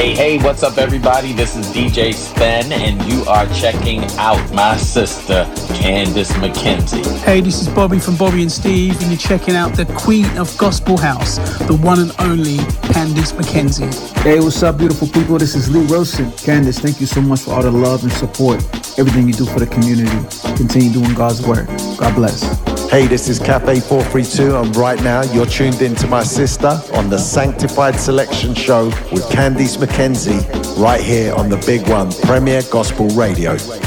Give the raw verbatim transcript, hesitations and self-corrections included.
Hey, hey, what's up, everybody? This is D J Spen, and you are checking out my sister, Candice McKenzie. Hey, this is Bobby from Bobby and Steve, and you're checking out the Queen of Gospel House, the one and only Candice McKenzie. Hey, what's up, beautiful people? This is Lee Wilson. Candice, thank you so much for all the love and support, everything you do for the community. Continue doing God's work. God bless. Hey, this is Cafe four three two, and right now you're tuned in to my sister on the Sanctified Selection Show with Candice McKenzie, right here on the big one, Premier Gospel Radio.